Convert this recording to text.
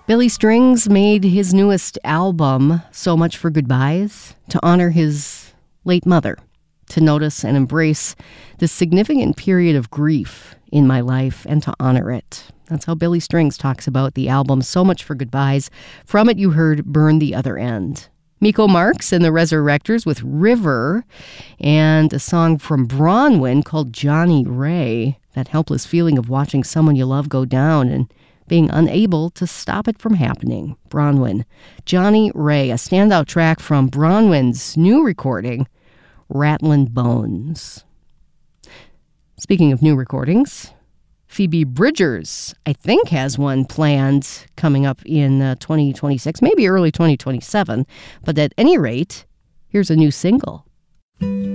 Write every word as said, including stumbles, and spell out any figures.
Billy Strings made his newest album, So Much for Goodbyes, to honor his late mother, to notice and embrace this significant period of grief in my life and to honor it. That's how Billy Strings talks about the album So Much for Goodbyes. From it, you heard Burn the Other End. Miko Marks and the Resurrectors with River, and a song from Bronwyn called Johnny Ray, that helpless feeling of watching someone you love go down and being unable to stop it from happening. Bronwyn. Johnny Ray, a standout track from Bronwyn's new recording, Rattlin' Bones. Speaking of new recordings, Phoebe Bridgers, I think, has one planned coming up in uh, twenty twenty-six, maybe early twenty twenty-seven. But at any rate, here's a new single.